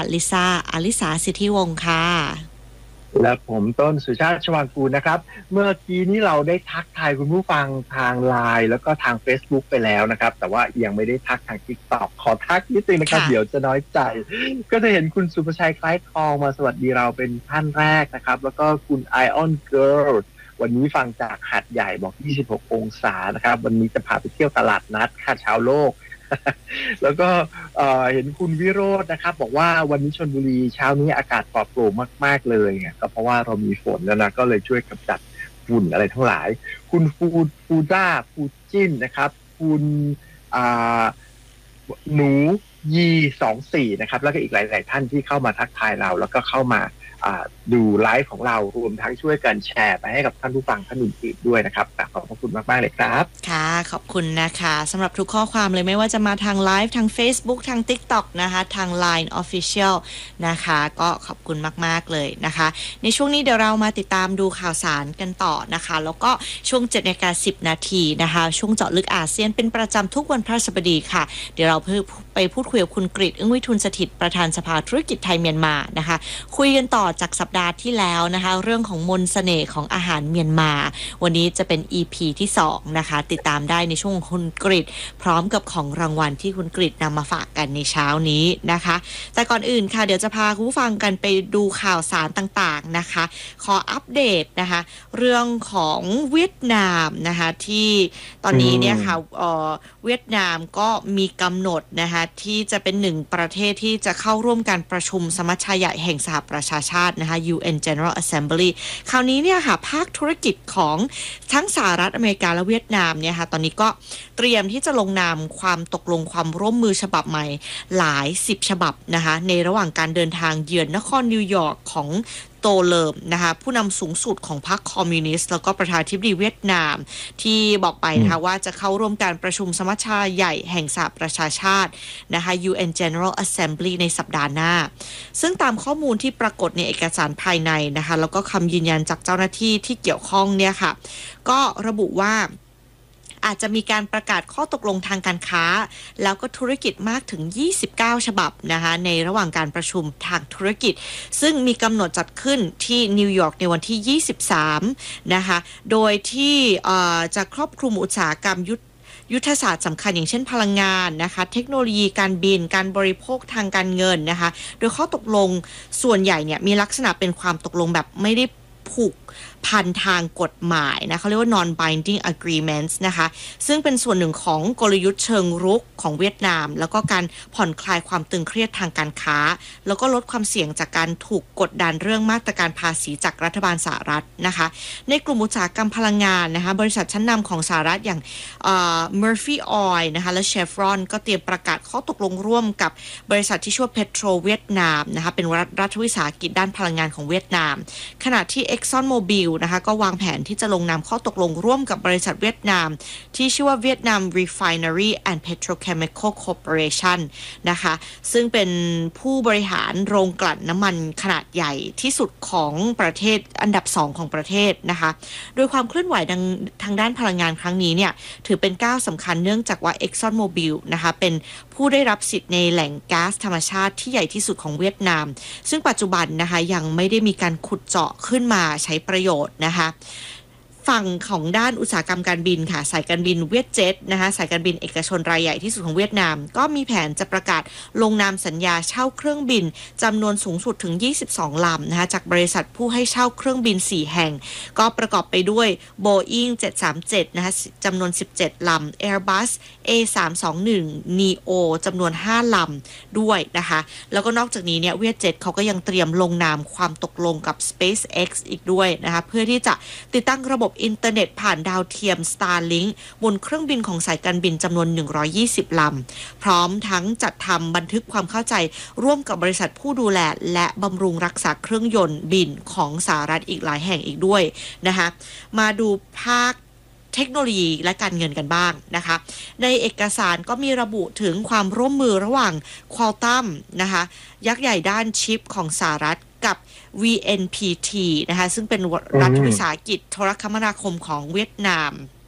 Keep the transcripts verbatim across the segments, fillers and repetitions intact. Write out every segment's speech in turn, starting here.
ลิซ่าอลิสาสิทธิวงศ์ค่ะและผมต้นสุชาติชวางกูลนะครับเมื่อกี้นี้เราได้ทักทายคุณผู้ฟังทาง ไลน์ แล้วก็ทาง Facebook ไปแล้วนะครับแต่ว่ายังไม่ได้ทักทาง TikTok ขอทักนิดนึงนะครับเดี๋ยวจะน้อยใจก็จะเห็นคุณสุภชัยคล้ายทองมาสวัสดีเราเป็นท่านแรกนะครับแล้วก็คุณ Ion Girl วันนี้ฟังจากหาดใหญ่บอกยี่สิบหกองศานะครับวันนี้จะพาไปเที่ยวตลาดนัดค่ะชาวโลกแล้วก็เห็นคุณวิโรจน์นะครับบอกว่าวันนี้ชลบุรีเช้านี้อากาศปลอดโปร่งมากๆเลยก็เพราะว่าเรามีฝนแล้วนะก็เลยช่วยกำจัดฝุ่นอะไรทั้งหลายคุณฟูฟูด้าฟูจินนะครับคุณหนูยีสองสี่นะครับแล้วก็อีกหลายๆท่านที่เข้ามาทักทายเราแล้วก็เข้ามาดูไลฟ์ของเรารวมทั้งช่วยกันแชร์ไปให้กับท่านผู้ฟังท่านอื่นๆด้วยนะครับขอบคุณมากๆเลยครับค่ะขอบคุณนะคะสำหรับทุกข้อความเลยไม่ว่าจะมาทางไลฟ์ทาง Facebook ทาง TikTok นะคะทาง ไลน์ Official นะคะก็ขอบคุณมากๆเลยนะคะในช่วงนี้เดี๋ยวเรามาติดตามดูข่าวสารกันต่อนะคะแล้วก็ช่วง เจ็ดนาฬิกาสิบนาทีนะคะช่วงเจาะลึกอาเซียนเป็นประจำทุกวันพฤหัสบดีค่ะเดี๋ยวเราไปพูดคุยกับคุณกฤษ อึ้งวิทูลสถิตประธานสภาธุรกิจไทยเมียนมานะคะคุยกันต่อจากสัปดาห์ที่แล้วนะคะเรื่องของมนต์เสน่ห์ของอาหารเมียนมาวันนี้จะเป็น อี พี ที่สองนะคะติดตามได้ในช่วงของคุณกฤษพร้อมกับของรางวัลที่คุณกฤษนำมาฝากกันในเช้านี้นะคะแต่ก่อนอื่นค่ะเดี๋ยวจะพาคุณผู้ฟังกันไปดูข่าวสารต่างๆนะคะขออัปเดตนะคะเรื่องของเวียดนามนะคะที่ตอนนี้เนี่ยค่ะเอ่อเวียดนามก็มีกำหนดนะคะที่จะเป็นหนึ่งประเทศที่จะเข้าร่วมการประชุมสมัชชาใหญ่แห่งสหประชาชาตินะคะ ยู เอ็น General Assembly คราวนี้เนี่ยค่ะภาคธุรกิจของทั้งสหรัฐอเมริกาและเวียดนามเนี่ยค่ะตอนนี้ก็เตรียมที่จะลงนามความตกลงความร่วมมือฉบับใหม่หลายสิบฉบับนะคะในระหว่างการเดินทางเยือนนครนิวยอร์กของโตเลิมนะคะผู้นำสูงสุดของพรรคคอมมิวนิสต์แล้วก็ประธานาธิบดีเวียดนามที่บอกไปนะคะว่าจะเข้าร่วมการประชุมสมัชชาใหญ่แห่งสหประชาชาตินะคะ ยู เอ็น General Assembly ในสัปดาห์หน้าซึ่งตามข้อมูลที่ปรากฏในเอกสารภายในนะคะแล้วก็คำยืนยันจากเจ้าหน้าที่ที่เกี่ยวข้องเนี่ยค่ะก็ระบุว่าอาจจะมีการประกาศข้อตกลงทางการค้าแล้วก็ธุรกิจมากถึงยี่สิบเก้าฉบับนะคะในระหว่างการประชุมทางธุรกิจซึ่งมีกำหนดจัดขึ้นที่นิวยอร์กในวันที่ยี่สิบสามนะคะโดยที่จะครอบคลุมอุตสาหกรรมยุทธยุทธศาสตร์สำคัญอย่างเช่นพลังงานนะคะเทคโนโลยีการบินการบริโภคทางการเงินนะคะโดยข้อตกลงส่วนใหญ่เนี่ยมีลักษณะเป็นความตกลงแบบไม่ได้ผูกพันทางกฎหมายนะเขาเรียกว่า non binding agreements นะคะซึ่งเป็นส่วนหนึ่งของกลยุทธ์เชิงรุกของเวียดนามแล้วก็การผ่อนคลายความตึงเครียดทางการค้าแล้วก็ลดความเสี่ยงจากการถูกกดดันเรื่องมาตรการภาษีจากรัฐบาลสหรัฐนะคะในกลุ่มอุตสาหกรรมพลังงานนะคะบริษัทชั้นนำของสหรัฐอย่างเอ่อ Murphy Oil นะคะและ Chevron ก็เตรียมประกาศข้อตกลงร่วมกับบริษัทที่ชื่อ Petro เวียดนามนะคะเป็นรัฐวิสาหกิจด้านพลังงานของเวียดนามขณะที่ Exxon Mobilนะคะก็วางแผนที่จะลงนามข้อตกลงร่วมกับบริษัทเวียดนามที่ชื่อว่า Vietnam Refinery and Petrochemical Corporation นะคะซึ่งเป็นผู้บริหารโรงกลั่นน้ำมันขนาดใหญ่ที่สุดของประเทศอันดับสองของประเทศนะคะโดยความเคลื่อนไหวทางด้านพลังงานครั้งนี้เนี่ยถือเป็นก้าวสำคัญเนื่องจากว่า Exxon Mobil นะคะเป็นผู้ได้รับสิทธิ์ในแหล่งก๊าซธรรมชาติที่ใหญ่ที่สุดของเวียดนามซึ่งปัจจุบันนะคะยังไม่ได้มีการขุดเจาะขึ้นมาใช้ประโยชน์นะคะฝั่งของด้านอุตสาหกรรมการบินค่ะสายการบินเวียดเจ็ตนะคะสายการบินเอกชนรายใหญ่ที่สุดของเวียดนามก็มีแผนจะประกาศลงนามสัญญาเช่าเครื่องบินจำนวนสูงสุดถึงยี่สิบสองลำนะคะจากบริษัทผู้ให้เช่าเครื่องบินสี่แห่งก็ประกอบไปด้วย Boeing เจ็ดสามเจ็ดนะคะจำนวนสิบเจ็ดลำ Airbus เอ สามสองหนึ่ง Neo จำนวนห้าลำด้วยนะคะแล้วก็นอกจากนี้เนี่ยเวียดเจ็ตเขาก็ยังเตรียมลงนามความตกลงกับ SpaceX อีกด้วยนะคะเพื่อที่จะติดตั้งระบบอินเทอร์เน็ตผ่านดาวเทียม Starlink บนเครื่องบินของสายการบินจำนวนหนึ่งร้อยยี่สิบลำพร้อมทั้งจัดทำบันทึกความเข้าใจร่วมกับบริษัทผู้ดูแลและบำรุงรักษาเครื่องยนต์บินของสหรัฐอีกหลายแห่งอีกด้วยนะคะมาดูภาคเทคโนโลยีและการเงินกันบ้างนะคะในเอกสารก็มีระบุถึงความร่วมมือระหว่าง Qualcomm นะคะยักษ์ใหญ่ด้านชิปของสหรัฐกับ วี เอ็น พี ที นะคะซึ่งเป็นรัฐวิสาหกิจโทรคมนาคมของเวียดนาม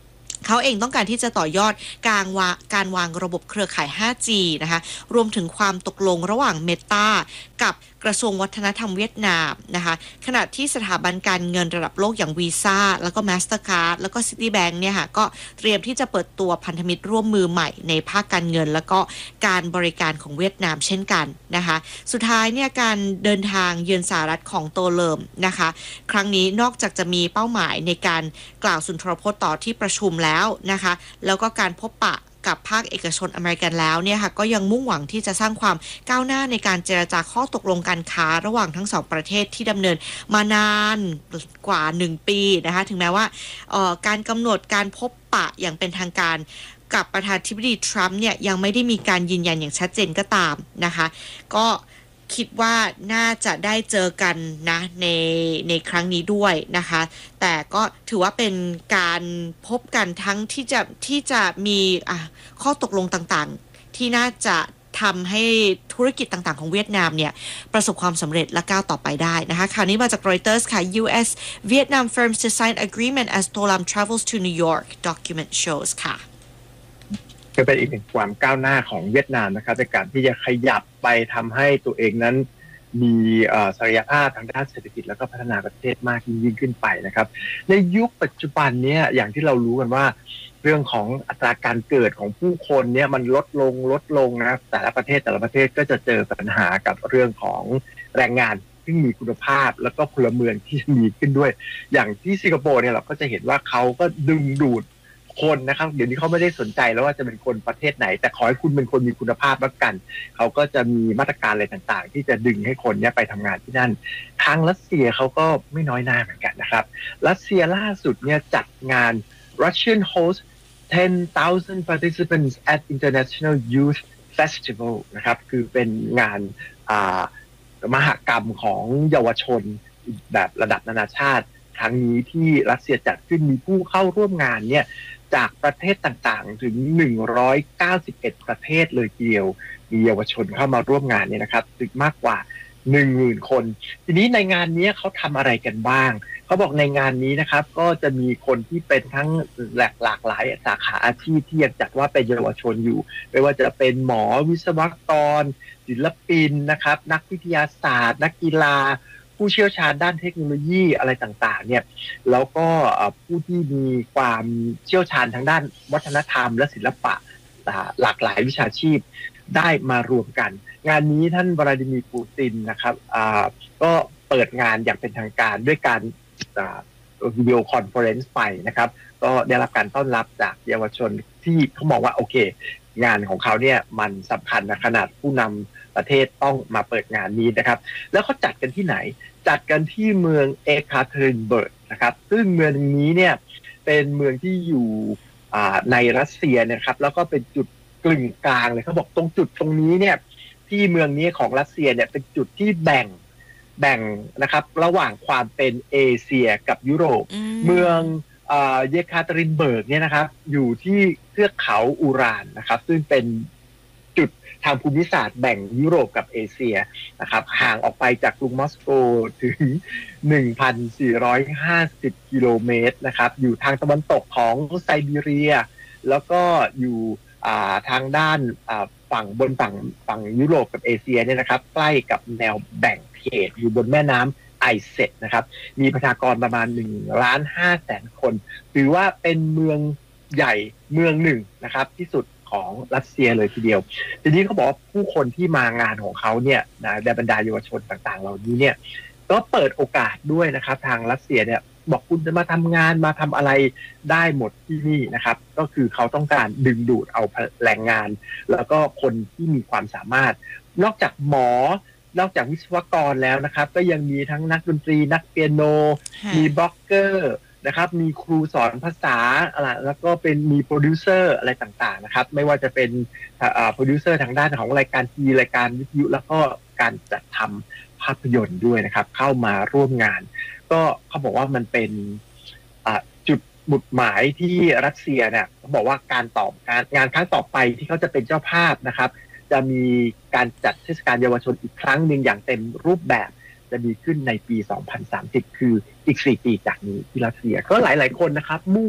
เขาเองต้องการที่จะต่อยอดการวางการวางระบบเครือข่าย ไฟว์จี นะคะรวมถึงความตกลงระหว่าง Meta กับกระทรวงวัฒนธรรมเวียดนามนะคะขณะที่สถาบันการเงินระดับโลกอย่าง Visa แล้วก็ Mastercard แล้วก็ Citibank เนี่ยค่ะก็เตรียมที่จะเปิดตัวพันธมิตรร่วมมือใหม่ในภาคการเงินแล้วก็การบริการของเวียดนามเช่นกันนะคะสุดท้ายเนี่ยการเดินทางเยือนสหรัฐของโตเลิมนะคะครั้งนี้นอกจากจะมีเป้าหมายในการกล่าวสุนทรพจน์ต่อที่ประชุมแล้วนะคะแล้วก็การพบปะกับภาคเอกชนอเมริกันแล้วเนี่ยค่ะก็ยังมุ่งหวังที่จะสร้างความก้าวหน้าในการเจรจาข้อตกลงการค้าระหว่างทั้งสองประเทศที่ดำเนินมานานกว่าหนึ่งปีนะคะถึงแม้ว่าการกำหนดการพบปะอย่างเป็นทางการกับประธานาธิบดีทรัมป์เนี่ยยังไม่ได้มีการยืนยันอย่างชัดเจนก็ตามนะคะก็คิดว่าน่าจะได้เจอกันนะในในครั้งนี้ด้วยนะคะแต่ก็ถือว่าเป็นการพบกันทั้งที่จะที่จะมีอ่ะข้อตกลงต่างๆที่น่าจะทำให้ธุรกิจต่างๆของเวียดนามเนี่ยประสบความสำเร็จและก้าวต่อไปได้นะคะข่าวนี้มาจาก Reuters ค่ะ ยู เอส Vietnam firms to sign agreement as Tolam travels to New York document shows ค่ะก็เป็นอีกหนึ่งความก้าวหน้าของเวียดนามนะครับในการที่จะขยับไปทำให้ตัวเองนั้นมีศักยภาพทางด้านเศรษฐกิจแล้วก็พัฒนาประเทศมากยิ่งขึ้นไปนะครับในยุคปัจจุบันนี้อย่างที่เรารู้กันว่าเรื่องของอัตราการเกิดของผู้คนเนี่ยมันลดลงลดลงนะแต่ละประเทศแต่ละประเทศก็จะเจอปัญหากับเรื่องของแรงงานที่มีคุณภาพแล้วก็พลเมืองที่มีขึ้นด้วยอย่างที่สิงคโปร์เนี่ยเราก็จะเห็นว่าเขาก็ดึงดูดคนนะครับเดี๋ยวนี้เขาไม่ได้สนใจแล้วว่าจะเป็นคนประเทศไหนแต่ขอให้คุณเป็นคนมีคุณภาพแล้วกันเขาก็จะมีมาตรการอะไรต่างๆที่จะดึงให้คนเนี้ยไปทำงานที่นั่นทางรัสเซียเขาก็ไม่น้อยหน้าเหมือนกันนะครับรัสเซียล่าสุดเนี่ยจัดงาน Russian host ten thousand participants at International Youth Festival นะครับคือเป็นงานมหกรรมของเยาวชนแบบระดับนานาชาติครั้งนี้ที่รัสเซียจัดขึ้นมีผู้เข้าร่วมงานเนี่ยจากประเทศต่างๆถึงหนึ่งร้อยเก้าสิบเอ็ดประเทศเลยทีเดียวมีเยาวชนเข้ามาร่วมงานเนี่ยนะครับถึงมากกว่า หนึ่งหมื่น คนทีนี้ในงานนี้เขาทำอะไรกันบ้างเขาบอกในงานนี้นะครับก็จะมีคนที่เป็นทั้งหลากหลากหลายสาขาอาชีพที่ยังจัดว่าเป็นเยาวชนอยู่ไม่ว่าจะเป็นหมอวิศวกรศิลปินนะครับนักวิทยาศาสตร์นักกีฬาผู้เชี่ยวชาญด้านเทคโนโลยีอะไรต่างๆเนี่ยแล้วก็ผู้ที่มีความเชี่ยวชาญทางด้านวัฒนธรรมและศิลปะหลากหลายวิชาชีพได้มารวมกันงานนี้ท่านวลาดิมีร์ปูตินนะครับก็เปิดงานอย่างเป็นทางการด้วยการวิดีโอคอนเฟอเรนซ์ไปนะครับก็ได้รับการต้อนรับจากเยาวชนที่เขามองว่าโอเคงานของเขาเนี่ยมันสำคัญนะขนาดผู้นำประเทศต้องมาเปิดงานนี้นะครับแล้วเขาจัดกันที่ไหนจัดกันที่เมืองเอกาเทรินเบิร์กนะครับซึ่งเมืองนี้เนี่ยเป็นเมืองที่อยู่ในรัสเซียนะครับแล้วก็เป็นจุดกลึงกลางเลยเขาบอกตรงจุดตรงนี้เนี่ยที่เมืองนี้ของรัสเซียเนี่ยเป็นจุดที่แบ่งแบ่งนะครับระหว่างความเป็นเอเชียกับยุโรปเมืองเยคาเตรินเบิร์กเนี่ยนะครับอยู่ที่เทือกเขาอูรานนะครับซึ่งเป็นจุดทางภูมิศาสตร์แบ่งยุโรปกับเอเชียนะครับห่างออกไปจากกรุงมอสโกถึง หนึ่งพันสี่ร้อยห้าสิบ กิโลเมตรนะครับอยู่ทางตะวันตกของไซบีเรียแล้วก็อยู่ทางด้านฝั่งบนฝั่งฝั่งยุโรปกับเอเชียเนี่ยนะครับใกล้กับแนวแบ่งเขตอยู่บนแม่น้ำไอเซตนะครับมีประชากรประมาณหนึ่งล้านห้าแสนคนถือว่าเป็นเมืองใหญ่เมืองหนึ่งนะครับที่สุดของรัสเซียเลยทีเดียวทีนี้เขาบอกว่าผู้คนที่มางานของเขาเนี่ยนะในบรรดาเยาวชนต่างๆเหล่านี้เนี่ยก็เปิดโอกาสด้วยนะครับทางรัสเซียเนี่ยบอกคุณจะมาทำงานมาทำอะไรได้หมดที่นี่นะครับก็คือเขาต้องการดึงดูดเอาแรงงานแล้วก็คนที่มีความสามารถนอกจากหมอนอกจากวิศวกรแล้วนะครับก็ยังมีทั้งนักดนตรีนักเปียโนมีบล็อกเกอร์นะครับมีครูสอนภาษาอะไรแล้วก็เป็นมีโปรดิวเซอร์อะไรต่างๆนะครับไม่ว่าจะเป็นโปรดิวเซอร์ทางด้านของรายการทีรายการวิทยุแล้วก็การจัดทำภาพยนตร์ด้วยนะครับเข้ามาร่วมงานก็เขาบอกว่ามันเป็นจุดหมุดหมายที่รัสเซียเนี่ยเขาบอกว่าการตอบการงานครั้งต่อไปที่เขาจะเป็นเจ้าภาพนะครับจะมีการจัดเทศกาลเยาวชนอีกครั้งหนึ่งอย่างเต็มรูปแบบจะมีขึ้นในปีสองพันสามสิบคืออีกสี่ปีจากนี้ที่รัสเซียก็หลายๆคนนะครับมุ่ง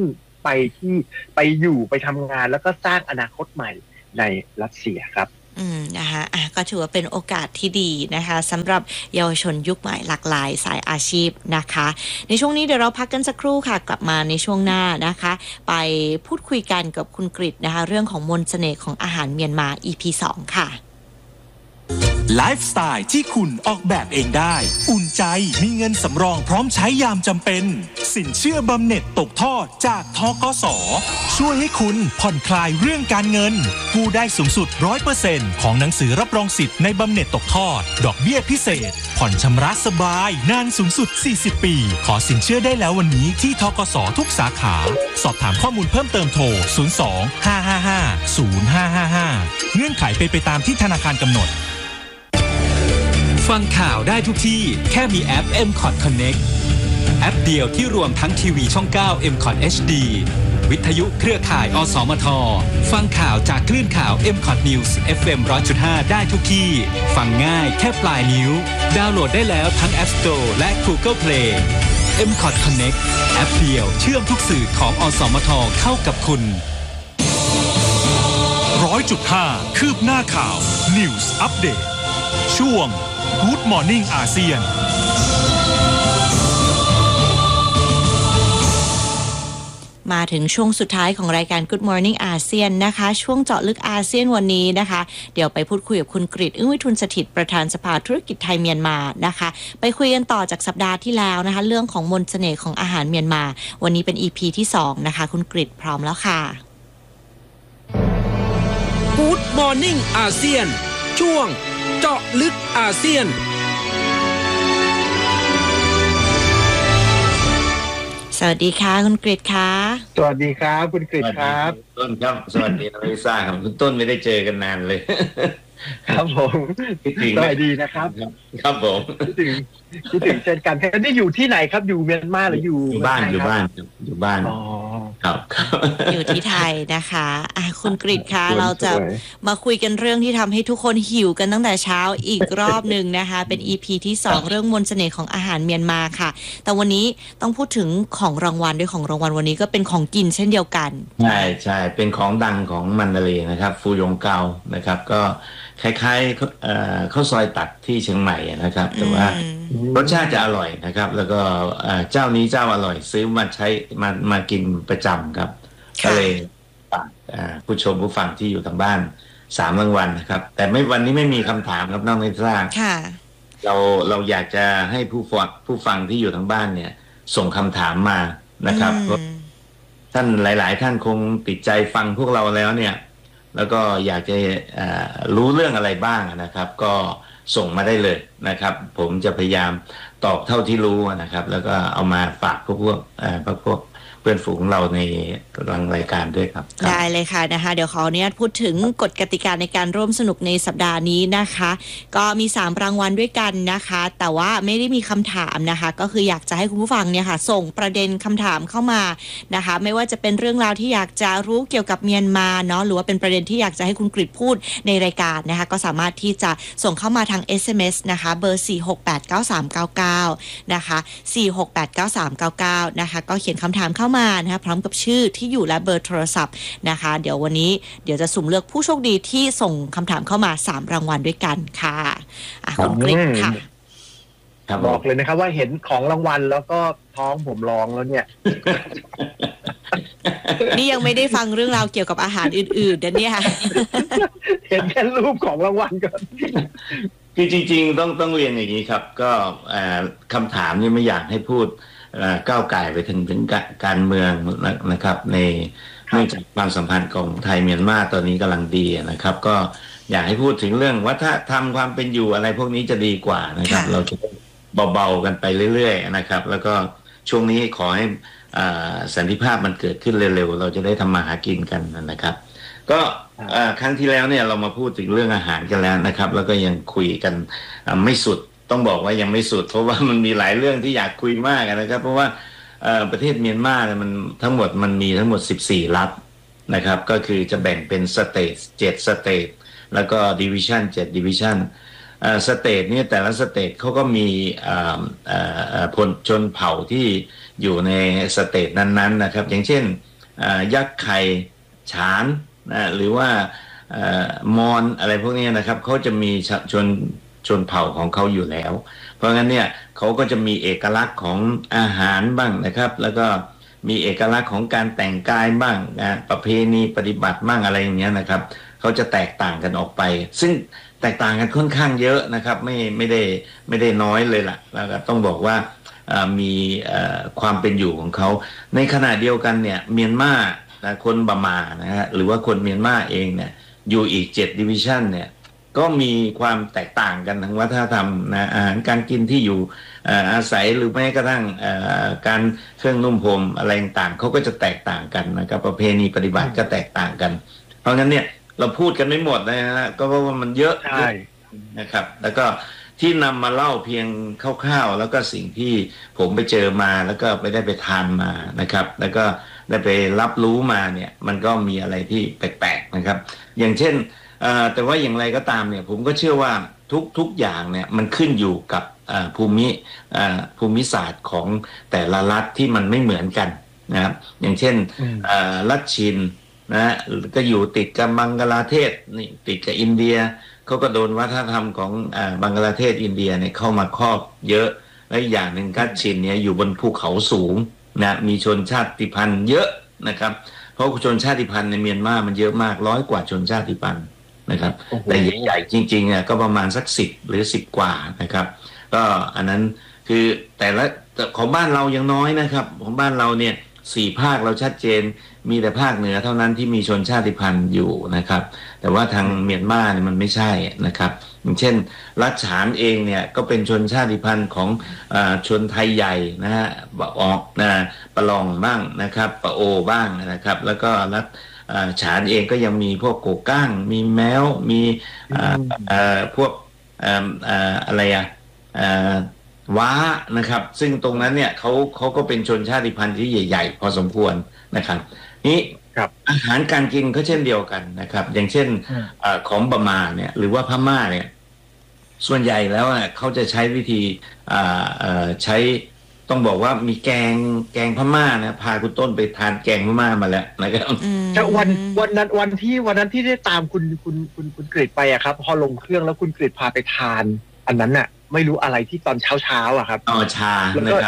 ไปที่ไปอยู่ไปทำงานแล้วก็สร้างอนาคตใหม่ในรัสเซียครับอืมนะคะอ่ะก็ถือว่าเป็นโอกาสที่ดีนะคะสำหรับเยาวชนยุคใหม่หลากหลายสายอาชีพนะคะในช่วงนี้เดี๋ยวเราพักกันสักครู่ค่ะกลับมาในช่วงหน้านะคะไปพูดคุยกันกับคุณกฤษนะคะเรื่องของมนต์เสน่ห์ของอาหารเมียนมา อี พี สองค่ะไลฟ์สไตล์ที่คุณออกแบบเองได้อุ่นใจมีเงินสำรองพร้อมใช้ยามจำเป็นสินเชื่อบำเหน็จตกทอดจากธกส.ช่วยให้คุณผ่อนคลายเรื่องการเงินกู้ได้สูงสุด ร้อยเปอร์เซ็นต์ ของหนังสือรับรองสิทธิ์ในบำเหน็จตกทอดดอกเบี้ยพิเศษผ่อนชำระสบายนานสูงสุดสี่สิบปีขอสินเชื่อได้แล้ววันนี้ที่ธกส.ทุกสาขาสอบถามข้อมูลเพิ่มเติมโทรศูนย์ สอง ห้า ห้า ห้า ศูนย์ ห้า ห้า ห้าเงื่อนไขเป็นไปตามที่ธนาคารกำหนดฟังข่าวได้ทุกที่แค่มีแอป เอ็ม คอท Connect แอปเดียวที่รวมทั้งทีวีช่อง เก้า เอ็ม คอท เอช ดี วิทยุเครือข่าย อสมท ฟังข่าวจากคลื่นข่าว เอ็ม คอท News เอฟ เอ็ม หนึ่งร้อยจุดห้า ได้ทุกที่ฟังง่ายแค่ปลายนิ้วดาวน์โหลดได้แล้วทั้ง App Store และ Google Play เอ็ม คอท Connect แอปเดียวเชื่อมทุกสื่อของอสมทเข้ากับคุณ หนึ่งร้อยจุดห้า คืบหน้าข่าว News Update ช่วงGood Morning อาเซียนมาถึงช่วงสุดท้ายของรายการ Good Morning อาเซียนนะคะช่วงเจาะลึกอาเซียนวันนี้นะคะเดี๋ยวไปพูดคุยกับคุณกฤษ อึ้งวิทูลสถิตประธานสภาธุรกิจไทยเมียนมานะคะไปคุยกันต่อจากสัปดาห์ที่แล้วนะคะเรื่องของมนต์เสน่ห์ของอาหารเมียนมาวันนี้เป็น อี พี ที่สองนะคะคุณกฤษพร้อมแล้วค่ะ Good Morning อาเซียนช่วงเจาะลึกอาเซียนสวัสดีค่ะคุณกฤษค่ะสวัสดีครับคุณกฤษครับต้นครับสวัสดีน้องลิซ่าครับคุณต้นไม่ได้เจอกันนานเลยครับผมสวัสดีนะครับครับผมคิดถึงคิดถึงเช่นกันท่านนี่อยู่ที่ไหนครับอยู่เมียนมาหรืออยู่บ้านอยู่บ้านอยู่บ้านอ๋อครับอยู่ที่ไทยนะคะอ่ะคุณกฤษคะเราจะมาคุยกันเรื่องที่ทำให้ทุกคนหิวกันตั้งแต่เช้าอีกรอบนึงนะคะเป็น อี พี ที่สองเรื่องมนต์เสน่ห์ของอาหารเมียนมาค่ะแต่วันนี้ต้องพูดถึงของรางวัลด้วยของรางวัลวันนี้ก็เป็นของกินเช่นเดียวกันใช่ใช่เป็นของดังของมันดาเลย์นะครับฟูยงเกานะครับก็คล้ายๆข้าวซอยตัดที่เชียงใหม่นะครับแต่ว่ารสชาติจะอร่อยนะครับแล้วก็เจ้านี้เจ้าอร่อยซื้อมาใช้มามากินประจำครับก็เลยฝากผู้ชมผู้ฟังที่อยู่ทางบ้านสามรางวัลนะครับแต่ไม่วันนี้ไม่มีคำถามครับน้องไม่ทราบเราเราอยากจะให้ผู้ฟังผู้ฟังที่อยู่ทางบ้านเนี่ยส่งคำถามมานะครับท่านหลายๆท่านคงติดใจฟังพวกเราแล้วเนี่ยแล้วก็อยากจะรู้เรื่องอะไรบ้างนะครับก็ส่งมาได้เลยนะครับผมจะพยายามตอบเท่าที่รู้นะครับแล้วก็เอามาฝากพวกพวกพวกพวกเพื่อนฝูงของเราในรังรายการด้วยครับได้เลยค่ะนะคะเดี๋ยวขออนุญาตพูดถึงกฎกติกาในการร่วมสนุกในสัปดาห์นี้นะคะก็มีสามรางวัลด้วยกันนะคะแต่ว่าไม่ได้มีคำถามนะคะก็คืออยากจะให้คุณผู้ฟังเนี่ยค่ะส่งประเด็นคำถามเข้ามานะคะไม่ว่าจะเป็นเรื่องราวที่อยากจะรู้เกี่ยวกับเมียนมาเนาะหรือว่าเป็นประเด็นที่อยากจะให้คุณกฤษพูดในรายการนะคะก็สามารถที่จะส่งเข้ามาทาง เอส เอ็ม เอส นะคะเบอร์สี่ หก แปด เก้า สาม เก้า เก้านะคะสี่ หก แปด เก้า สาม เก้า เก้านะคะก็เขียนคำถามเข้ามานะคะพร้อมกับชื่อที่อยู่และเบอร์โทรศัพท์นะคะเดี๋ยววันนี้เดี๋ยวจะสุ่มเลือกผู้โชคดีที่ส่งคำถามเข้ามาสามรางวัลด้วยกันค่ะอ่ะคุณกฤษค่ะบอกเลยนะครับว่าเห็นของรางวัลแล้วก็ท้องผมร้องแล้วเนี่ยนี่ยังไม่ได้ฟังเรื่องราวเกี่ยวกับอาหารอื่นๆนะเนี่ยเห็นแค่รูปของรางวัลก่อนคือจริงๆต้องต้องเรียนอย่างนี้ครับก็คำถามนี่ไม่อยากให้พูดก้าวไก่ไปถึงถึงการเมืองนะครับในเนื่องจากความสัมพันธ์ของไทยเมียนมาตอนนี้กำลังดีนะครับก็อยากให้พูดถึงเรื่องวัฒนธรรมความเป็นอยู่อะไรพวกนี้จะดีกว่านะครับเราจะเบาๆกันไปเรื่อยๆนะครับแล้วก็ช่วงนี้ขอให้สันติภาพมันเกิดขึ้นเร็วๆเราจะได้ทำมาหากินกันนะครับก็ครั้งที่แล้วเนี่ยเรามาพูดถึงเรื่องอาหารกันแล้วนะครับแล้วก็ยังคุยกันไม่สุดต้องบอกว่ายังไม่สุดเพราะว่ามันมีหลายเรื่องที่อยากคุยมากนะครับเพราะว่าประเทศเมียนมาเนี่ยมันทั้งหมดมันมีทั้งหมดสิบสี่รัฐนะครับก็คือจะแบ่งเป็นสเตทเจ็ดสเตทแล้วก็ดิวิชั่นเจ็ดดิวิชั่นสเตทเนี่ยแต่ละสเตทเขาก็มีชนชนเผ่าที่อยู่ในสเตทนั้นๆนะครับอย่างเช่นยักษ์ไข่ฉานนะหรือว่ามอญอะไรพวกนี้นะครับเขาจะมีชนชนเผ่าของเขาอยู่แล้วเพราะงั้นเนี่ยเขาก็จะมีเอกลักษณ์ของอาหารบ้างนะครับแล้วก็มีเอกลักษณ์ของการแต่งกายบ้างนะประเพณีปฏิบัติบ้างอะไรอย่างเงี้ยนะครับเขาจะแตกต่างกันออกไปซึ่งแตกต่างกันค่อนข้างเยอะนะครับไม่ไม่ได้ไม่ได้น้อยเลยล่ะแล้วก็ต้องบอกว่ามีความเป็นอยู่ของเขาในขณะเดียวกันเนี่ยเมียนมานะคนบามานะฮะหรือว่าคนเมียนมาเองเนี่ยอยู่อีกเจ็ดดิวิชั่นเนี่ยก็มีความแตกต่างกันทางวัฒนธรรมนะอาหารการกินที่อยู่อาศัยหรือแม้กระทั่งการเครื่องนุ่มห่มอะไรต่างเขาก็จะแตกต่างกันนะครับประเพณีปฏิบัติก็แตกต่างกันเพราะงั้นเนี่ยเราพูดกันไม่หมดนะฮะก็เพราะว่ามันเยอะนะครับแล้วก็ที่นำมาเล่าเพียงคร่าวๆแล้วก็สิ่งที่ผมไปเจอมาแล้วก็ไปได้ไปทานมานะครับแล้วก็ได้ไปรับรู้มาเนี่ยมันก็มีอะไรที่แปลกๆนะครับอย่างเช่นแต่ว่าอย่างไรก็ตามเนี่ยผมก็เชื่อว่าทุกทุกอย่างเนี่ยมันขึ้นอยู่กับภูมิภูมิศาสตร์ของแต่ละรัฐที่มันไม่เหมือนกันนะครับอย่างเช่นรัฐชินนะก็อยู่ติดกับบังกลาเทศนี่ติดกับอินเดียเขาก็โดนวัฒนธรรมของบังกลาเทศอินเดียเนี่ยเข้ามาครอบเยอะและอย่างหนึ่งรัฐชินเนี่ยอยู่บนภูเขาสูงนะมีชนชาติพันธุ์เยอะนะครับเพราะชนชาติพันธุ์ในเมียนมามันเยอะมากร้อยกว่าชนชาติพันธุ์นะครับแต่ใหญ่ๆจริงๆเนี่ยก็ประมาณสักสิบหรือสิบกว่านะครับก็อันนั้นคือแต่ละของบ้านเรายังน้อยนะครับของบ้านเราเนี่ยสี่ภาคเราชัดเจนมีแต่ภาคเหนือเท่านั้นที่มีชนชาติพันธุ์อยู่นะครับแต่ว่าทางเมียนมาเนี่ยมันไม่ใช่นะครับอย่างเช่นรัฐฉานเองเนี่ยก็เป็นชนชาติพันธุ์ของอ่าชนไทยใหญ่นะฮะบะออกนะปะลองบ้างนะครับปะโอบ้างนะครับแล้วก็รัฐฉานเองก็ยังมีพวกโกก้างมีแมวมีพวกอะไรอะว้านะครับซึ่งตรงนั้นเนี่ยเขาเขาก็เป็นชนชาติพันธุ์ที่ใหญ่ๆพอสมควรนะครับนี่อาหารการกินก็เช่นเดียวกันนะครับอย่างเช่นอของบามาเนี่ยหรือว่าพม่าเนี่ยส่วนใหญ่แล้วเขาจะใช้วิธีใช้ต้องบอกว่ามีแกงแกงพม่านะพาคุณต้นไปทานแกงพม่ามาแล้วนะครับแต่วันวันนั้นวันที่วันนั้นที่ได้ตามคุณคุณคุณคุณกฤษไปอะครับพอลงเครื่องแล้วคุณกฤษพาไปทานอันนั้นน่ะไม่รู้อะไรที่ตอนเช้าเช้าอะครับอ๋อชานะครับ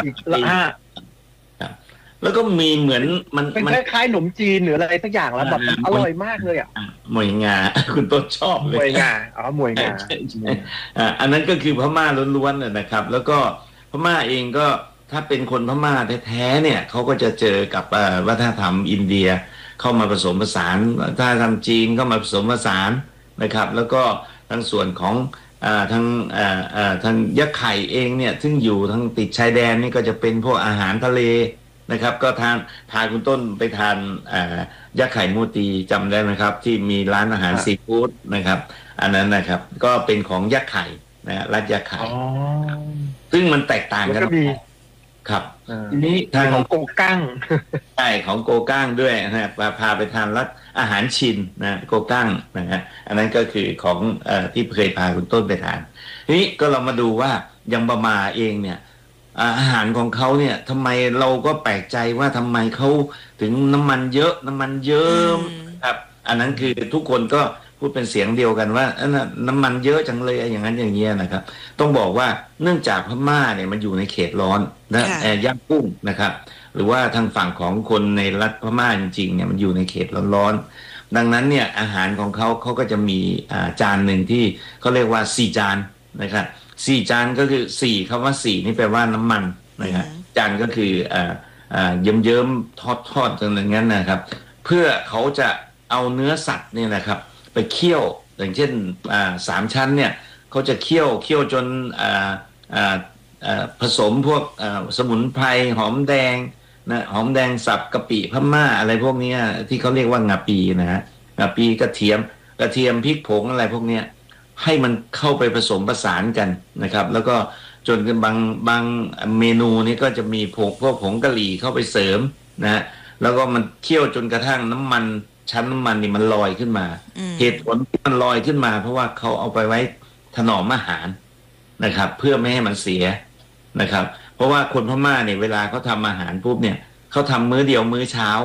แล้วก็มีเหมือนมันเป็นคล้ายๆขนมจีนหรืออะไรสักอย่างแล้วแบบอร่อยมากเลยอ่ะมวยงาคุณต้นชอบเลยมวยงาอ๋อมวยงาอันนั้นก็คือพม่าล้วนๆนะครับแล้วก็พม่าเองก็ถ้าเป็นคนพม่าแท้ๆเนี่ยเขาก็จะเจอกับวัฒนธรรมอินเดียเข้ามาผสมผสานวัฒนธรรมจีนเข้ามาผสมผสานนะครับแล้วก็ทั้งส่วนของทางทางยักษ์ไข่เองเนี่ยซึ่งอยู่ทางติดชายแดนนี่ก็จะเป็นพวกอาหารทะเลนะครับก็ทานพาคุณต้นไปทานยักษ์ไข่มูตีจำได้ไหมครับที่มีร้านอาหารซีฟู้ดนะครับอันนั้นนะครับก็เป็นของยักษ์ไข่นะรัฐยักษ์ไข่ซึ่งมันแตกต่างกันครับทีนี้ทางของโกกั้งใช่ของโกกั้งด้วยนะพาพาไปทานรัฐอาหารชินนะโกกั้งนะฮะอันนั้นก็คือของเอ่อที่เคยพาคุณต้นไปทานทีนี้ก็เรามาดูว่ายังบามาเองเนี่ยอาหารของเขาเนี่ยทำไมเราก็แปลกใจว่าทำไมเขาถึงน้ำมันเยอะน้ำมันเยิ้มครับอันนั้นคือทุกคนก็พูดเป็นเสียงเดียวกันว่าน้ำมันเยอะจังเลยอย่างนั้นอย่างเงี้ยนะครับต้องบอกว่าเนื่องจากพม่าเนี่ยมันอยู่ในเขตร้อนและย่างกุ้งนะครับหรือว่าทางฝั่งของคนในรัฐพม่าจริงๆเนี่ยมันอยู่ในเขตร้อนๆดังนั้นเนี่ยอาหารของเขาเขาก็จะมีจานหนึ่งที่เขาเรียกว่าสี่จานนะครับสี่จานก็คือสี่คำว่าสี่นี่แปลว่าน้ำมันนะครับจานก็คือเยิ้มเยิ้มทอดทอดอย่างนั้นนะครับเพื่อเขาจะเอาเนื้อสัตว์เนี่ยนะครับไปเคี่ยวอย่างเช่นสามชั้นเนี่ยเขาจะเคี่ยวเคี่ยวจนผสมพวกสมุนไพรหอมแดงนะหอมแดงสับกะปิพม่าอะไรพวกนี้ที่เขาเรียกว่างาปีนะฮะงาปีกระเทียมกระเทียมพริกผงอะไรพวกนี้ให้มันเข้าไปผสมผสานกันนะครับแล้วก็จนบางบางเมนูนี้ก็จะมีผงพวกผงกะหรี่เข้าไปเสริมนะฮะแล้วก็มันเคี่ยวจนกระทั่งน้ำมันชั้นน้ำมันนี่มันลอยขึ้นมาเหตุผลที่มันลอยขึ้นมาเพราะว่าเขาเอาไปไว้ถนอมอาหารนะครับเพื่อไม่ให้มันเสียนะครับเพราะว่าคนพม่าเนี่ยเวลาเขาทำอาหารปุ๊บเนี่ยเขาทำมื้อเดียวมื้อเช้า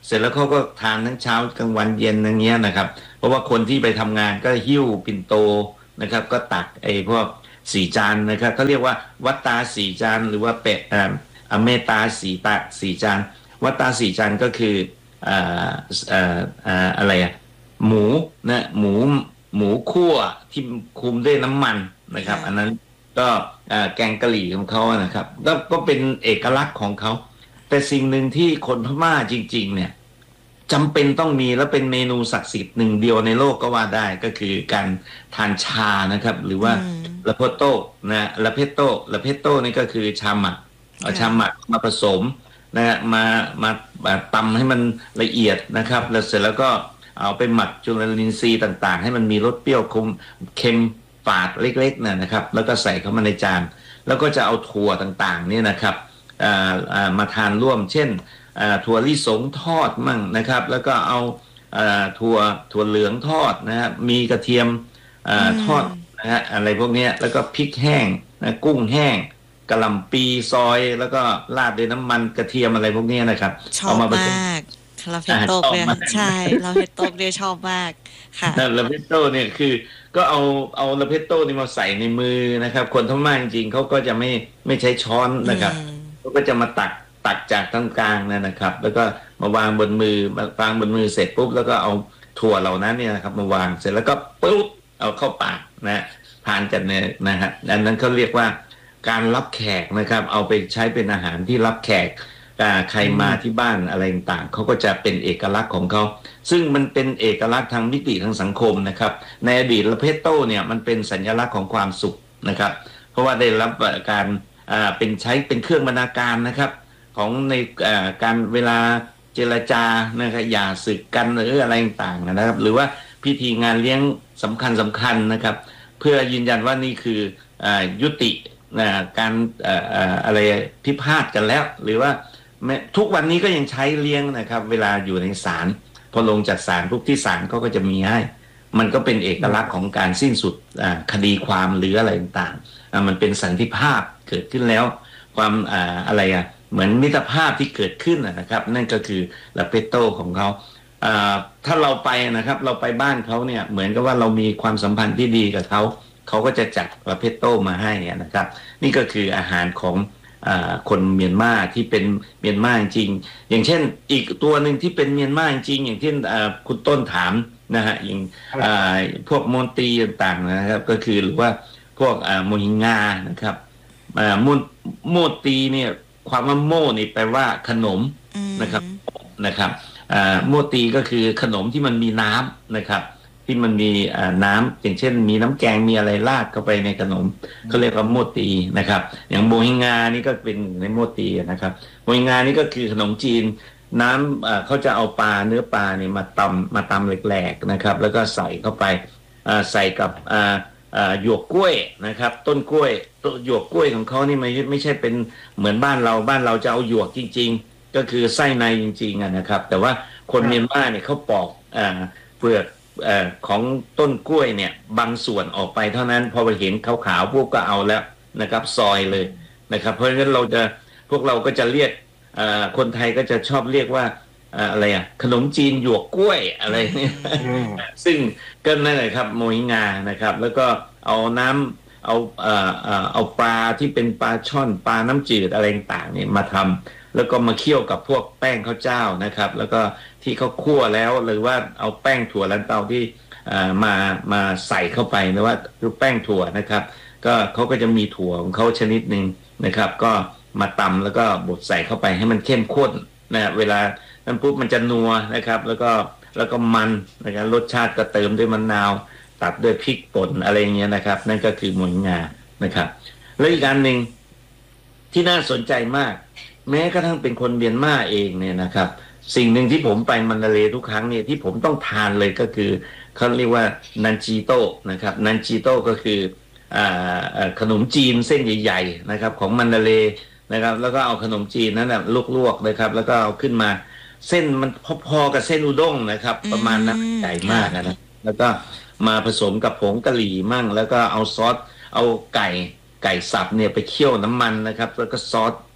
เสร็จแล้วเขาก็ทานทั้งเช้ากลางวันเย็นอย่างเงี้ยนะครับเพราะว่าคนที่ไปทำงานก็หิ้วปิ่นโตนะครับก็ตักไอ้พวกสี่จานนะครับเขาเรียกว่าวัตตาสี่จานหรือว่าเป็ดอ่าอเมตาสี่ตาสี่จานวัตตาสี่จานก็คืออ่าอ่าอ่าอะไรอะหมูนะหมูหมูคั่วที่คุมด้วยน้ำมันนะครับอันนั้นก็แกงกะหรี่ของเขานะครับก็ก็เป็นเอกลักษณ์ของเขาแต่สิ่งหนึ่งที่คนพม่าจริงๆเนี่ยจำเป็นต้องมีและเป็นเมนูศักดิ์สิทธิ์หนึ่งเดียวในโลกก็ว่าได้ก็คือการทานชานะครับหรือว่าละเพโต้นะละเพโต้ละเพโต้นี่ก็คือชาหมักเอาชาหมักมาผสมนะมามาตำให้มันละเอียดนะครับแล้วเสร็จแล้วก็เอาไปหมักจุลินทรีย์ต่างๆให้มันมีรสเปรี้ยวคมเค็มฝาดเล็กๆนะครับแล้วก็ใส่เข้ามาในจานแล้วก็จะเอาถั่วต่างๆเนี่ยนะครับมาทานร่วมเช่นถั่วลิสงทอดมั่งนะครับแล้วก็เอาถั่วถั่วเหลืองทอดนะฮะมีกระเทียมทอดนะฮะอะไรพวกนี้แล้วก็พริกแห้งนะกุ้งแห้งกะหล่ำปีซอยแล้วก็ราดด้วยน้ำมันกระเทียมอะไรพวกนี้นะครับชอบมากลาเพโต้เนี่ยใช่ลาเพโต้เนี่ยชอบมากค่ะลาเพโต้เนี่ยคือก็เอาเอาลาเพโต้นี่มาใส่ในมือนะครับคนพม่าจริงๆเขาก็จะไม่ไม่ใช้ช้อนนะครับเขาก็จะมาตักตักจากตรงกลางนั่นนะครับแล้วก็มาวางบนมือวางบนมือเสร็จปุ๊บแล้วก็เอาถั่วเหล่านั้นเนี่ยนะครับมาวางเสร็จแล้วก็ปุ๊บเอาเข้าปากนะทานกันเนี่ยนะฮะอันนั้นเขาเรียกว่าการรับแขกนะครับเอาไปใช้เป็นอาหารที่รับแขกใครมาที่บ้านอะไรต่างๆเขาก็จะเป็นเอกลักษณ์ของเขาซึ่งมันเป็นเอกลักษณ์ทางมิติทางสังคมนะครับในอดีตละเพโต้เนี่ยมันเป็นสัญลักษณ์ของความสุขนะครับเพราะว่าได้รับการเป็นใช้เป็นเครื่องบรรณาการนะครับของในการเวลาเจรจานะครับหย่าศึกกันหรืออะไรต่างๆนะครับหรือว่าพิธีงานเลี้ยงสำคัญสำคัญนะครับเพื่อยืนยันว่านี่คือยุติการอะไรพิพาทกันแล้วหรือว่าทุกวันนี้ก็ยังใช้เลี้ยงนะครับเวลาอยู่ในศาลพอลงจากศาลปุ๊บที่ศาลเขาก็จะมีให้มันก็เป็นเอกลักษณ์ของการสิ้นสุดคดีความหรืออะไรต่างๆมันเป็นสันติภาพเกิดขึ้นแล้วความอะไรอ่ะเหมือนมิตรภาพที่เกิดขึ้นนะครับนั่นก็คือลาเพโต้ของเขาถ้าเราไปนะครับเราไปบ้านเขาเนี่ยเหมือนกับว่าเรามีความสัมพันธ์ที่ดีกับเขาเขาก็จะจัดลาเพโต้มาให้นะครับนี่ก็คืออาหารของคนเมียนมาที่เป็นเมียนมาจริงอย่างเช่นอีกตัวหนึ่งที่เป็นเมียนมาจริงอย่างที่คุณต้นถามนะฮะอย่างพวกมนตรีต่างๆนะครับก็คือหรือว่าพวกโมฮิงานะครับโมโมตีเนี่ยความว่าโมนี่แปลว่าขนมนะครับนะครับโมตีก็คือขนมที่มันมีน้ำนะครับที่มันมีน้ำอย่างเช่นมีน้ำแกงมีอะไรราดเข้าไปในขนมเขาเรียกว่าโมตีนะครับอย่างโมฮิงานี่ก็เป็นในโมตีนะครับโมฮิงานี่ก็คือขนมจีนน้ำเขาจะเอาปลาเนื้อปลาเนี่ยมาตำมาตำแหลกๆนะครับแล้วก็ใส่เข้าไปใส่กับหยวกกล้วยนะครับต้นกล้วยต้นหยวกกล้วยของเขานี่ไม่ไม่ใช่เป็นเหมือนบ้านเราบ้านเราจะเอาหยวกจริงๆก็คือไส้ในจริงๆนะครับแต่ว่าคนเมียนมาเนี่ยเขาปอกเปลือกของต้นกล้วยเนี่ยบางส่วนออกไปเท่านั้นพอไปเห็นขาวๆพวกก็เอาแล้วนะครับซอยเลยนะครับเพราะฉะนั้นเราจะพวกเราก็จะเรียกคนไทยก็จะชอบเรียกว่าอะไรอ่ะขนมจีนหยวกกล้วยอะไรเนี่ยซึ่งก็นั่นแหละครับโมฮิงานะครับแล้วก็เอาน้ำเอาเอ่อเอาปลาที่เป็นปลาช่อนปลาน้ำจืดอะไรต่างๆเนี่ยมาทำแล้วก็มาเคี่ยวกับพวกแป้งข้าวเจ้านะครับแล้วก็ที่เขาคั่วแล้วหรือว่าเอาแป้งถั่วลันเตาที่มามาใส่เข้าไปนะว่าคือแป้งถั่วนะครับก็เขาก็จะมีถั่วของเขาชนิดหนึ่งนะครับก็มาตำแล้วก็บดใส่เข้าไปให้มันเข้มข้นนะเวลานั้นปุ๊บมันจะนัวนะครับแล้วก็แล้วก็มันนะครับรสชาติก็เติมด้วยมะนาวตัดด้วยพริกป่นอะไรเงี้ยนะครับนั่นก็คือโมฮิงานะครับแล้วอีกอันหนึ่งที่น่าสนใจมากแม้กระทั่งเป็นคนเมียนมาเองเนี่ยนะครับสิ่งหนึ่งที่ผมไปมันดาเลย์ทุกครั้งเนี่ยที่ผมต้องทานเลยก็คือเขาเรียกว่านันจีโต้นะครับนันจีโต้ก็คือขนมจีนเส้นใหญ่ๆนะครับของมันดาเลย์นะครับแล้วก็เอาขนมจีนนั้นนะลวกๆนะครับแล้วก็เอาขึ้นมาเส้นมันพอๆกับเส้นอุด้งนะครับประมาณนั้นใหญ่มากนะแล้วก็มาผสมกับผงกะหรี่มั่งแล้วก็เอาซอสเอาไก่ไก่สับเนี่ยไปเคี่ยวน้ำมันนะครับแล้วก็ซอส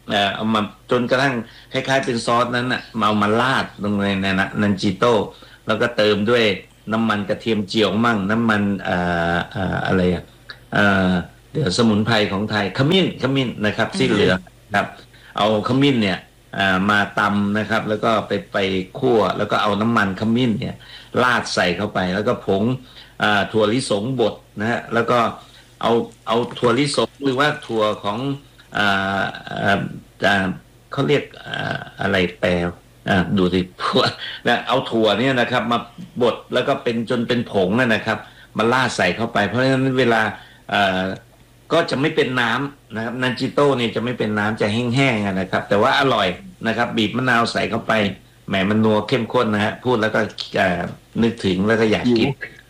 เอ่อเอามาจนกระทั่งคล้ายๆเป็นซอสนั้นน่ะมาเอามาราดลงในในนันจิโต้แล้วก็เติมด้วยน้ำมันกระเทียมเจียวมั่งน้ำมันเอ่อเอ่ออะไรอ่ะเอ่อเดี๋ยวสมุนไพรของไทยขมิ้นขมิ้นนะครับสีเหลืองครับเอาขมิ้นเนี่ยมาตำนะครับแล้วก็ไปไปคั่วแล้วก็เอาน้ำมันขมิ้นเนี่ยราดใส่เข้าไปแล้วก็ผงถั่วลิสงบดนะฮะแล้วก็เอาเอาถั่วลิสงหรือว่าถั่วของอ่าอ่าเขาเรียกอะไรแปลดูสิถั่วนะเอาถั่วเนี่ยนะครับมาบดแล้วก็เป็นจนเป็นผงนะครับมาราดใส่เข้าไปเพราะฉะนั้นเวลาก็จะไม่เป็นน้ำนะครับนันจิโต้เนี่ยจะไม่เป็นน้ำจะแห้งๆนะครับแต่ว่าอร่อยนะครับบีบมะนาวใส่เข้าไปแหมมันนัวเข้มข้นนะฮะพูดแล้วก็นึกถึงแล้วก็อยากกิน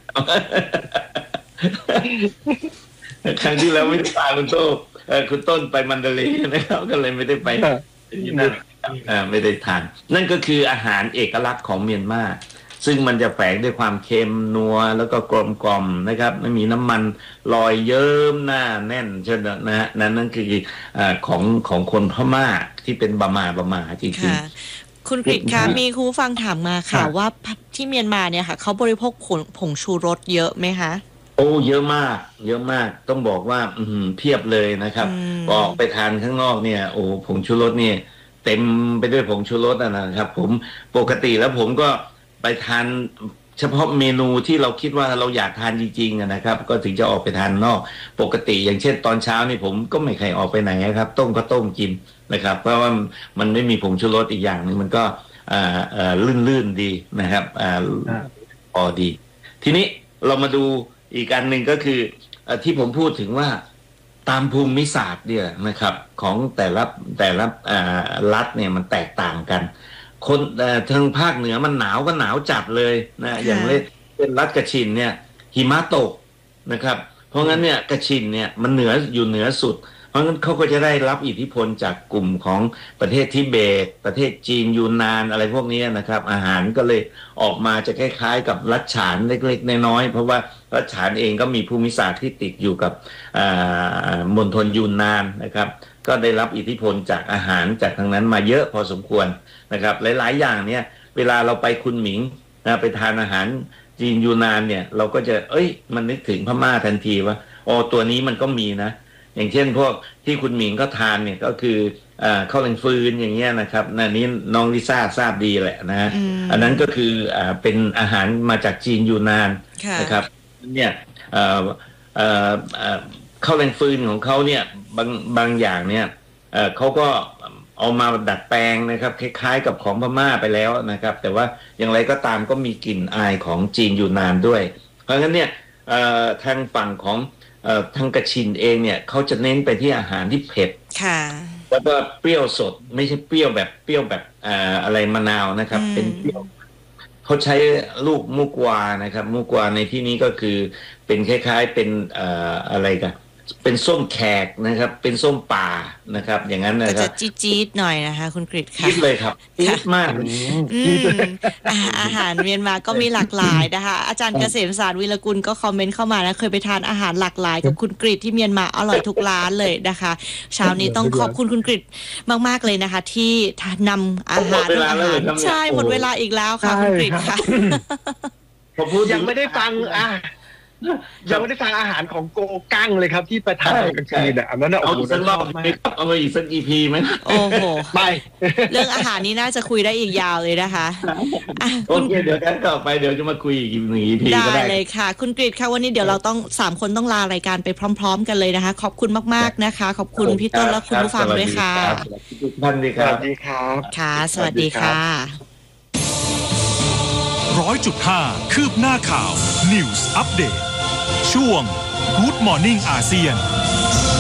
ครั้งที่แล้วไม่ได้พาคุณโต้คุณต้นไปมันเดเลย์นะครับก็เลยไม่ได้ไปที่นั่นไม่ได้ทานนั่นก็คืออาหารเอกลักษณ์ของเมียนมาซึ่งมันจะแฝงด้วยความเค็มนัวแล้วก็กลมกล่อมนะครับไม่มีน้ำมันลอยเยิ้มหน้าแน่นเช่นนะฮะนั่นนั่นคือของของคนพม่าที่เป็นบะหมาบะหมาจริงๆคุณกฤษคะมีครูฟังถามมาค่ะว่าที่เมียนมาเนี่ยค่ะเขาบริโภคผงผงชูรสเยอะไหมคะโอ้เยอะมากเยอะมากต้องบอกว่าอืมเพียบเลยนะครับออกไปทานข้างนอกเนี่ยโอ้ผงชูรสเนี่ยเต็มไปด้วยผงชูรสนะครับผมปกติแล้วผมก็ไปทานเฉพาะเมนูที่เราคิดว่าเราอยากทานจริงๆนะครับก็ถึงจะออกไปทานนอกปกติอย่างเช่นตอนเช้านี่ผมก็ไม่เคยออกไปไหนครับต้มก็ต้มกินนะครับเพราะว่ามันไม่มีผงชูรสอีกอย่างนึงมันก็ลื่นๆดีนะครับพอดีทีนี้เรามาดูอีกอันหนึ่งก็คือที่ผมพูดถึงว่าตามภูมิศาสตร์เนี่ยนะครับของแต่ละแต่ละรัฐเนี่ยมันแตกต่างกันคนทางภาคเหนือมันหนาวก็หนาวจัดเลยนะอย่างเล่นเป็นรัฐกระชินเนี่ยหิมะตกนะครับเพราะงั้นเนี่ยกระชินเนี่ยมันเหนืออยู่เหนือสุดเพราะงั้นเขาก็จะได้รับอิทธิพลจากกลุ่มของประเทศทิเบตประเทศจีนยูนนานอะไรพวกนี้นะครับอาหารก็เลยออกมาจะคล้ายๆกับรัฐฉานเล็กๆน้อยๆเพราะว่ารัฐฉานเองก็มีภูมิศาสตร์ที่ติดอยู่กับมณฑลยูนนานนะครับก็ได้รับอิทธิพลจากอาหารจากทางนั้นมาเยอะพอสมควรนะครับหลายๆอย่างเนี่ยเวลาเราไปคุนหมิงนะไปทานอาหารจีนยูนนานเนี่ยเราก็จะเอ้ยมันนึกถึงพม่าทันทีว่าอ๋อตัวนี้มันก็มีนะอย่างเช่นพวกที่คุณหมิงก็ทานเนี่ยก็คือข้าวแกงฟืนอย่างเงี้ยนะครับนั่นนี้น้องลิซ่าทราบดีแหละนะฮะ อ, อันนั้นก็คือเป็นอาหารมาจากจีนยูนนานนะครับเนี่ยข้าวแกงฟืนของเขาเนี่ยบางบางอย่างเนี่ยเขาก็เอามาดัดแปลงนะครับคล้ายๆกับของพม่าไปแล้วนะครับแต่ว่าอย่างไรก็ตามก็มีกลิ่นอายของจีนยูนนานด้วยเพราะฉะนั้นเนี่ยทางฝั่งของทางกระชินเองเนี่ยเขาจะเน้นไปที่อาหารที่เผ็ดแล้วก็เปรี้ยวสดไม่ใช่เปรี้ยวแบบเปรี้ยวแบบอะไรมะนาวนะครับเป็นเปรี้ยวเขาใช้ลูกมูกวานะครับมูกวาในที่นี้ก็คือเป็นคล้ายๆเป็นอะไรกันเป็นส้มแขกนะครับเป็นส้มป่านะครับอย่างนั้นนะครับจะจี๊ดๆหน่อยนะคะคุณกฤษค่ะจี๊ดเลยครับจี๊ดมากอาหารเมียนมาก็มีหลากหลายนะคะอาจารย์เกษมศาสตร์วิรกุลก็คอมเมนต์เข้ามานะเคยไปทานอาหารหลากหลายกับคุณกฤษที่เมียนมาอร่อยทุกร้านเลยนะคะเช้านี้ต้องขอบคุณคุณกฤษมากๆเลยนะคะที่นำอาหารอาหารใช่หมดเวลาอีกแล้วค่ะคุณกฤษค่ะยังไม่ได้ฟังอ่ะยังไม่ได้ฟังอาหารของโกกั้งเลยครับที่ไปทานกันคืนอ่ะอันนั้นเอาอีกสักรอบไหมเอามาอีกสักอีพีไหมโอ้โหไปเรื่องอาหารนี้น่าจะคุยได้อีกยาวเลยนะคะโอเคเดี๋ยวกันต่อไปเดี๋ยวจะมาคุยอีกหนึ่งอีพีก็ได้ได้เลยค่ะคุณกฤษค่ะวันนี้เดี๋ยวเราต้องสามคนต้องลารายการไปพร้อมๆกันเลยนะคะขอบคุณมากๆนะคะขอบคุณพี่ต้นและคุณผู้ฟังด้วยค่ะทุกท่านดีครับสวัสดีครับค่ะสวัสดีค่ะร้อยจุดห้าคืบหน้าข่าว News Update ช่วง Good Morning อาเซียน